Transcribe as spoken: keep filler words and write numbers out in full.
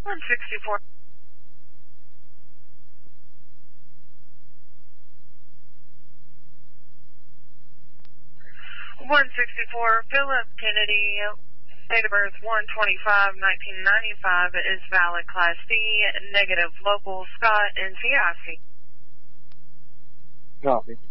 one sixty-four. one sixty-four, Philip Kennedy, date of birth one twenty-five nineteen ninety-five, is valid Class D, negative local Scott, N C I C. Copy.